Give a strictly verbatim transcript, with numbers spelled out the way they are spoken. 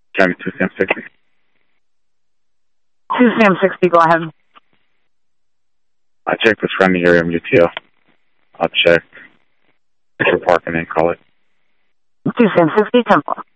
Driving two Sam sixty. two Sam sixty, go ahead. I checked the surrounding area of U T L. I'll check if you're parking and call it. two Sam sixty, ten four.